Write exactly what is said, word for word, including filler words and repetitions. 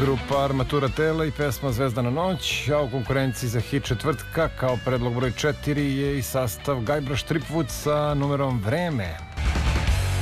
grupa Armatura Tela i pesma Zvezdana noć, a u konkurenciji za hit četvrtka kao predlog broj četiri je i sastav Guybrush Threepwood sa numerom Vreme.